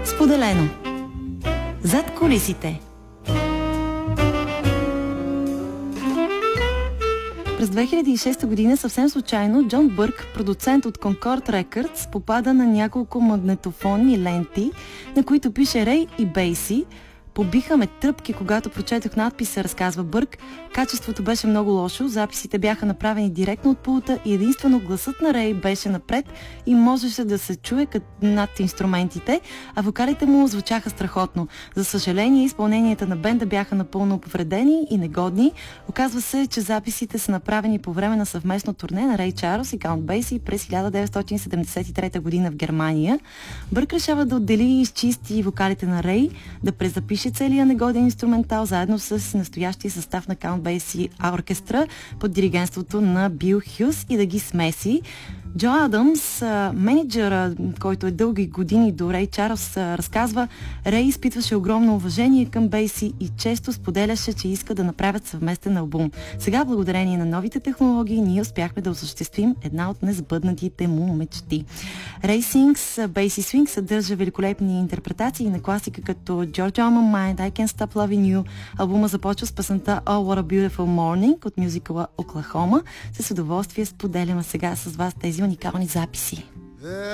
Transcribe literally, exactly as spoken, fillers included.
Споделено. Зад кулисите. През две хиляди и шеста година съвсем случайно Джон Бърк, продуцент от Concord Records, попада на няколко магнетофонни ленти, на които пише Рей и Бейси. Побиха ме тръпки, когато прочетох надписа, разказва Бърк. Качеството беше много лошо, записите бяха направени директно от пулта и единствено гласът на Рей беше напред и можеше да се чуе над инструментите, а вокалите му звучаха страхотно. За съжаление, изпълненията на бенда бяха напълно повредени и негодни. Оказва се, че записите са направени по време на съвместно турне на Рей Чарлз и Count Basie през хиляда деветстотин седемдесет и трета година в Германия. Бърк решава да отдели и изчисти вокалите на Рей, да презапише целия негоден инструментал заедно с настоящия състав на Count Basie оркестра под диригентството на Бил Хюс и да ги смеси. Джо Адамс, менеджера, който е дълги години до Рей Чарлз, разказва: Рей изпитваше огромно уважение към Бейси и често споделяше, че иска да направят съвместен албум. Сега, благодарение на новите технологии, ние успяхме да осъществим една от несбъднатите му мечти. Рей Sings, Бейси Swing съдържа великолепни интерпретации на класика като Georgia on My Mind, I Can't Stop Loving You. Албума започва с песента Oh What a Beautiful Morning от мюзикъла Оклахома. С удоволствие споделяме сега с вас тези уникални записи.